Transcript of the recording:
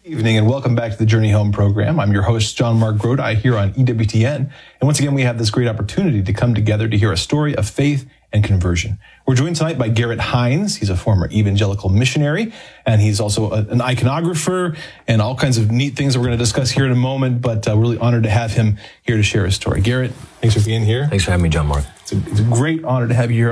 Evening and welcome back to the Journey Home program. I'm your host, John Mark Grodi, here on EWTN. And once again, we have this great opportunity to come together to hear a story of faith and conversion. We're joined tonight by Garrett Hines. He's a former evangelical missionary, and he's also an iconographer and all kinds of neat things that we're going to discuss here in a moment, but we're really honored to have him here to share his story. Garrett, thanks for being here. Thanks for having me, John Mark. It's a great honor to have you here